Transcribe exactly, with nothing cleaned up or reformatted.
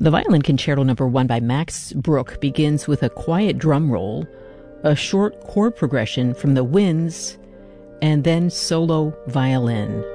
The Violin Concerto Number One by Max Bruch begins with a quiet drum roll, a short chord progression from the winds, and then solo violin.